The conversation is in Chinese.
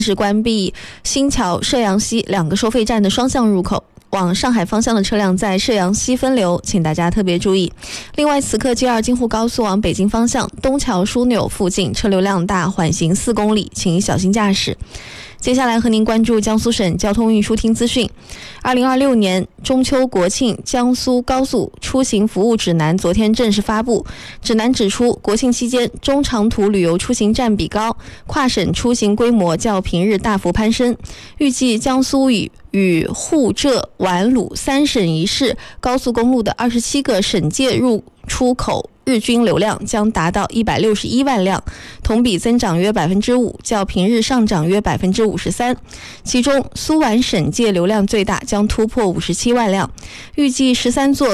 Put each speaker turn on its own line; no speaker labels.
是关闭新桥、射阳西2个收费站的双向入口。往上海方向的车辆在射阳西分流，请大家特别注意。另外，此刻 G2 京沪高速往北京方向东桥枢纽附近车流量大，缓行4公里，请小心驾驶。接下来和您关注江苏省交通运输厅资讯。2026年中秋国庆江苏高速出行服务指南昨天正式发布。指南指出，国庆期间中长途旅游出行占比高，跨省出行规模较平日大幅攀升。预计江苏与沪浙皖鲁3省1市高速公路的27个省界入出口日均流量将达到161万辆，同比增长约 5%， 较平日上涨约 53%。其中苏皖省界流量最大，将突破57万辆。预计13座